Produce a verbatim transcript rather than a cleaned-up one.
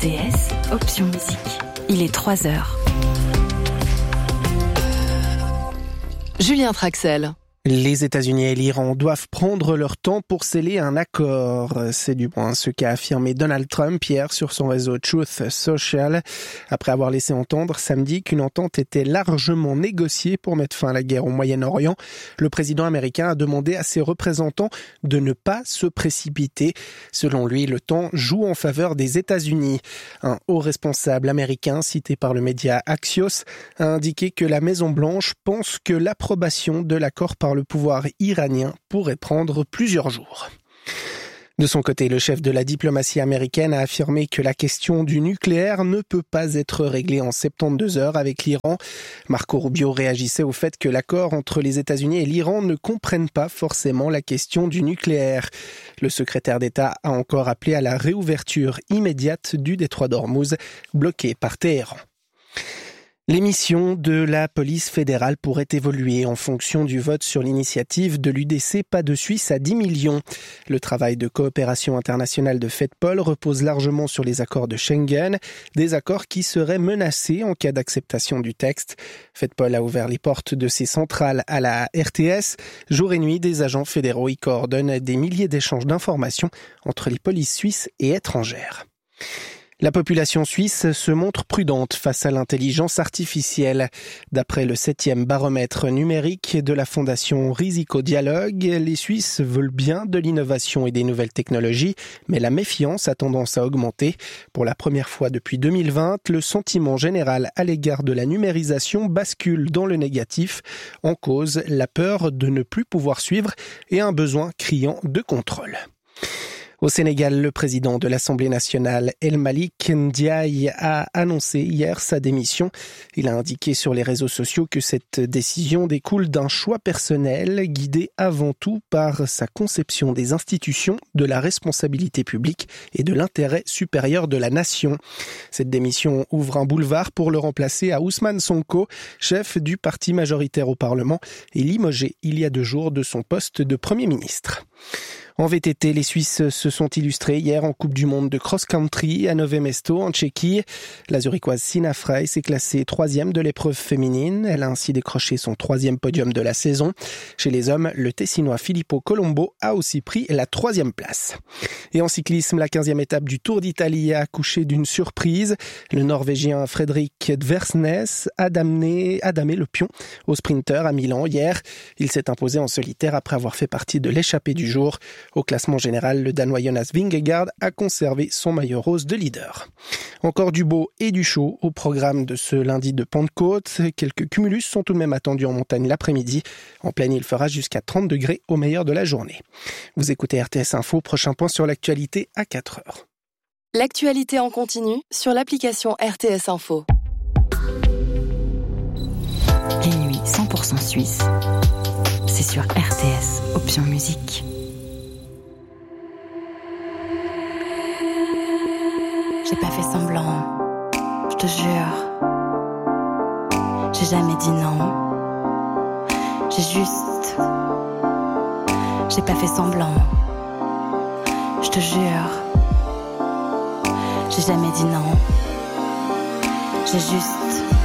T S, option musique. Il est trois heures. Julien Traxel. Les États-Unis et l'Iran doivent prendre leur temps pour sceller un accord. C'est du moins ce qu'a affirmé Donald Trump hier sur son réseau Truth Social, après avoir laissé entendre samedi qu'une entente était largement négociée pour mettre fin à la guerre au Moyen-Orient. Le président américain a demandé à ses représentants de ne pas se précipiter. Selon lui, le temps joue en faveur des États-Unis. Un haut responsable américain cité par le média Axios a indiqué que la Maison-Blanche pense que l'approbation de l'accord par le pouvoir iranien pourrait prendre plusieurs jours. De son côté, le chef de la diplomatie américaine a affirmé que la question du nucléaire ne peut pas être réglée en soixante-douze heures avec l'Iran. Marco Rubio réagissait au fait que l'accord entre les États-Unis et l'Iran ne comprenne pas forcément la question du nucléaire. Le secrétaire d'État a encore appelé à la réouverture immédiate du détroit d'Ormuz, bloqué par Téhéran. Les missions de la police fédérale pourraient évoluer en fonction du vote sur l'initiative de l'U D C Pas de Suisse à dix millions. Le travail de coopération internationale de FedPol repose largement sur les accords de Schengen, des accords qui seraient menacés en cas d'acceptation du texte. FedPol a ouvert les portes de ses centrales à la R T S. Jour et nuit, des agents fédéraux y coordonnent des milliers d'échanges d'informations entre les polices suisses et étrangères. La population suisse se montre prudente face à l'intelligence artificielle. D'après le septième baromètre numérique de la fondation Risico Dialogue, les Suisses veulent bien de l'innovation et des nouvelles technologies, mais la méfiance a tendance à augmenter. Pour la première fois depuis deux mille vingt, le sentiment général à l'égard de la numérisation bascule dans le négatif. En cause, la peur de ne plus pouvoir suivre et un besoin criant de contrôle. Au Sénégal, le président de l'Assemblée nationale, El Malick Ndiaye, a annoncé hier sa démission. Il a indiqué sur les réseaux sociaux que cette décision découle d'un choix personnel guidé avant tout par sa conception des institutions, de la responsabilité publique et de l'intérêt supérieur de la nation. Cette démission ouvre un boulevard pour le remplacer à Ousmane Sonko, chef du parti majoritaire au Parlement et limogé il y a deux jours de son poste de Premier ministre. En V T T, les Suisses se sont illustrés hier en Coupe du Monde de cross-country à Nové Mesto, en Tchéquie. La Zurichoise Sina Frey s'est classée troisième de l'épreuve féminine. Elle a ainsi décroché son troisième podium de la saison. Chez les hommes, le Tessinois Filippo Colombo a aussi pris la troisième place. Et en cyclisme, la quinzième étape du Tour d'Italie a accouché d'une surprise. Le Norvégien Fredrik Dversnes a damé, a damé le pion au sprinter à Milan hier. Il s'est imposé en solitaire après avoir fait partie de l'échappée du jour. Au classement général, le Danois Jonas Vingegaard a conservé son maillot rose de leader. Encore du beau et du chaud au programme de ce lundi de Pentecôte. Quelques cumulus sont tout de même attendus en montagne l'après-midi. En pleine, il fera jusqu'à trente degrés au meilleur de la journée. Vous écoutez R T S Info, prochain point sur l'actualité à quatre heures. L'actualité en continu sur l'application R T S Info. Les nuits cent pour cent suisse, c'est sur R T S, option musique. J'ai pas fait semblant, je te jure. J'ai jamais dit non. J'ai juste... J'ai pas fait semblant, je te jure. J'ai jamais dit non. J'ai juste...